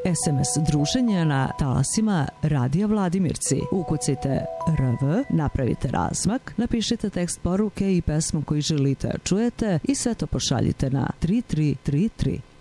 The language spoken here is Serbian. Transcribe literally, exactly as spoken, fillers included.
S M S druženja na talasima Radija Vladimirci. Ukucajte R V, napravite razmak, napišite tekst poruke i pesmu koju želite da čujete i sve to pošaljite na tri tri tri tri.